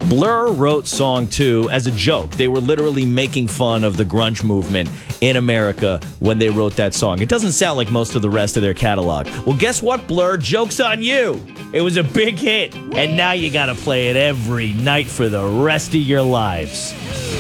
Blur wrote Song 2 as a joke. They were literally making fun of the grunge movement in America when they wrote that song. It doesn't sound like most of the rest of their catalog. Well, guess what, Blur? Joke's on you. It was a big hit, and now you gotta play it every night for the rest of your lives.